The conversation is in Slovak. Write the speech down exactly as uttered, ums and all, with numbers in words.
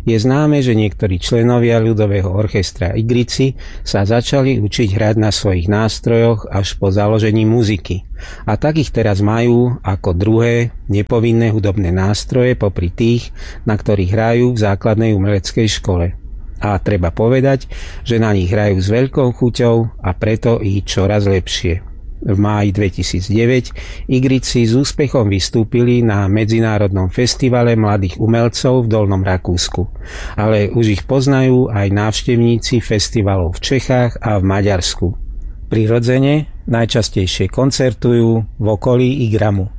Je známe, že niektorí členovia ľudového orchestra Igrici sa začali učiť hrať na svojich nástrojoch až po založení muziky. A tak ich teraz majú ako druhé nepovinné hudobné nástroje popri tých, na ktorých hrajú v základnej umeleckej škole. A treba povedať, že na nich hrajú s veľkou chuťou a preto i čoraz lepšie. V máji dvetisícdeväť Igrici s úspechom vystúpili na Medzinárodnom festivale mladých umelcov v Dolnom Rakúsku, ale už ich poznajú aj návštevníci festivalov v Čechách a v Maďarsku. Prirodzene najčastejšie koncertujú v okolí Igramu.